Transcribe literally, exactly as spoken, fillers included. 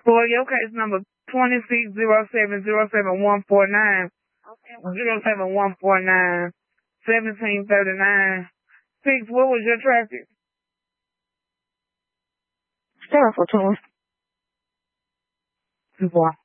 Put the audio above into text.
For your case number twenty-six zero seven zero seven one four nine, zero seven one four nine, seventeen thirty-nine. Six, what was your traffic? Seven for two. Two four.